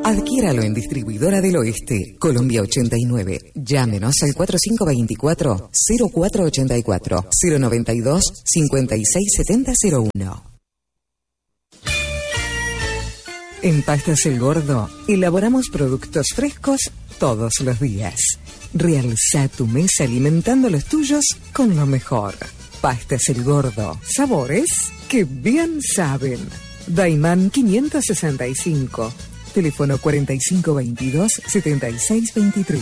Adquiéralo en Distribuidora del Oeste, Colombia 89. Llámenos al 4524-0484, 092-567001. En Pastas El Gordo, elaboramos productos frescos todos los días. Realza tu mesa alimentando los tuyos con lo mejor. Pastas El Gordo, sabores que bien saben. Daimán 565, teléfono 4522-7623.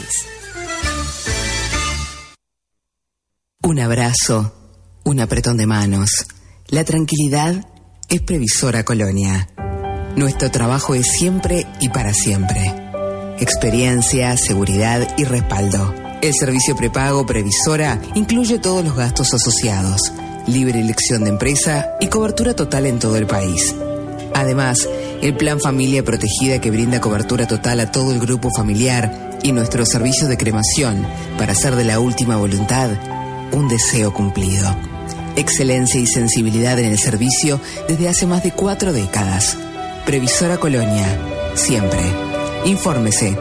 Un abrazo, un apretón de manos. La tranquilidad es Previsora Colonia. Nuestro trabajo es siempre y para siempre. Experiencia, seguridad y respaldo. El servicio prepago Previsora incluye todos los gastos asociados, libre elección de empresa y cobertura total en todo el país. Además, el Plan Familia Protegida que brinda cobertura total a todo el grupo familiar y nuestro servicio de cremación para hacer de la última voluntad un deseo cumplido. Excelencia y sensibilidad en el servicio desde hace más de 4 décadas. Previsora Colonia, siempre. Infórmese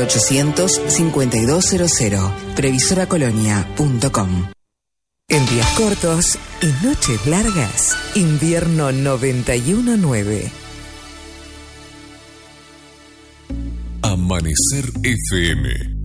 0800-5200, previsoracolonia.com. En días cortos y noches largas, invierno 91.9. Amanecer FM